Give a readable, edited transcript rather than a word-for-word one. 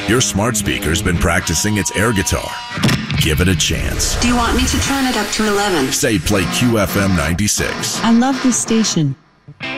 Your smart speaker's been practicing its air guitar. Give it a chance. Do you want me to turn it up to 11? Say play QFM 96. I love this station.